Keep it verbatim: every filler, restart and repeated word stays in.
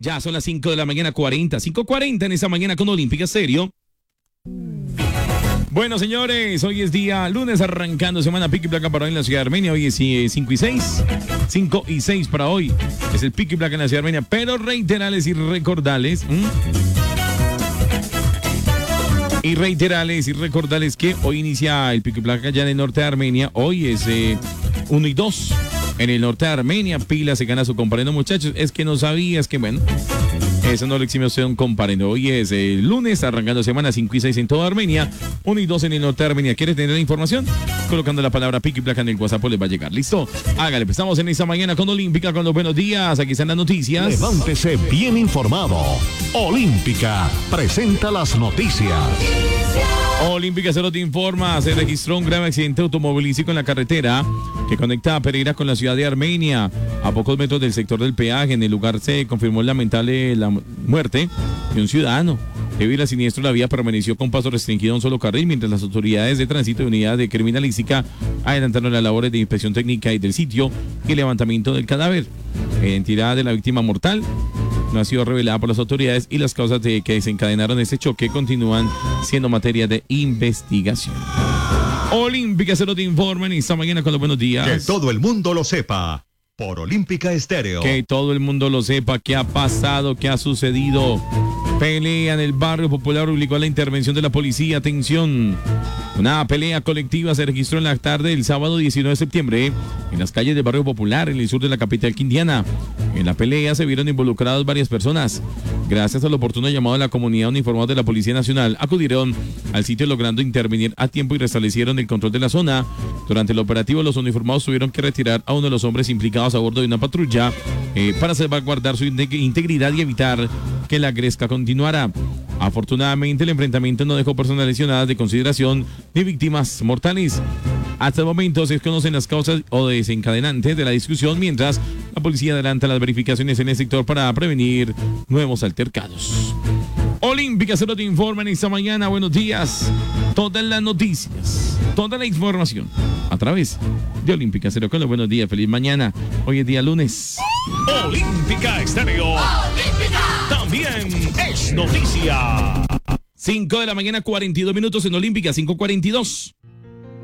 Ya son las cinco de la mañana cuarenta, cinco cuarenta en esa mañana con Olímpica Stereo. Bueno, señores, hoy es día lunes, arrancando semana pico y placa para hoy en la ciudad de Armenia. Hoy es cinco y seis, cinco y seis para hoy. Es el pico y placa en la ciudad de Armenia, pero reiterales y recordales. ¿Mm? Y reiterales y recordales que hoy inicia el pico y placa ya en el norte de Armenia. Hoy es eh, uno y dos. En el norte de Armenia, Pila se gana su comparendo, muchachos. Es que no sabías que, bueno, eso no lo exime usted un comparendo. Hoy es el lunes, arrancando semana cinco y seis en toda Armenia, uno y dos en el norte de Armenia. ¿Quieres tener la información? Colocando la palabra pico y placa en el WhatsApp les va a llegar. ¿Listo? Hágale, pues estamos en esta mañana con Olímpica, con los buenos días. Aquí están las noticias. Levántese bien informado. Olímpica presenta las noticias. Olímpica Cero te informa, se registró un grave accidente automovilístico en la carretera que conecta a Pereira con la ciudad de Armenia. A pocos metros del sector del peaje, en el lugar se confirmó lamentable la muerte de un ciudadano. Debido al siniestro, la vía permaneció con paso restringido a un solo carril, mientras las autoridades de tránsito y unidades de criminalística adelantaron las labores de inspección técnica y del sitio y levantamiento del cadáver. La identidad de la víctima mortal no ha sido revelada por las autoridades y las causas de que desencadenaron este choque continúan siendo materia de investigación. Olímpica Cero te informa en esta mañana con los buenos días. Que todo el mundo lo sepa por Olímpica Stereo. Que todo el mundo lo sepa, qué ha pasado, qué ha sucedido. Pelea en el barrio popular obligó a la intervención de la policía. Atención. Una pelea colectiva se registró en la tarde del sábado diecinueve de septiembre en las calles del barrio popular en el sur de la capital quindiana. En la pelea se vieron involucradas varias personas. Gracias al oportuno llamado de la comunidad, uniformados de la Policía Nacional acudieron al sitio logrando intervenir a tiempo y restablecieron el control de la zona. Durante el operativo, los uniformados tuvieron que retirar a uno de los hombres implicados a bordo de una patrulla eh, para salvaguardar su integridad y evitar que la gresca continuara. Afortunadamente, el enfrentamiento no dejó personas lesionadas de consideración ni víctimas mortales. Hasta el momento se desconocen las causas o desencadenantes de la discusión, mientras la policía adelanta las verificaciones en el sector para prevenir nuevos altercados. Olímpica Cero te informa en esta mañana. Buenos días. Todas las noticias, toda la información a través de Olímpica Cero. Con los buenos días. Feliz mañana. Hoy es día lunes. Olímpica Stereo. Olímpica. También es noticia. cinco de la mañana, cuarenta y dos minutos en Olímpica, cinco cuarenta y dos.